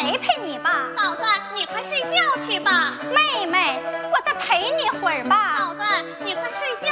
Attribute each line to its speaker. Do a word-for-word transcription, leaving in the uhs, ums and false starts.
Speaker 1: 陪陪你吧。
Speaker 2: 嫂子，你快睡觉去吧。
Speaker 1: 妹妹，我再陪你会儿吧。
Speaker 2: 嫂子，你快睡觉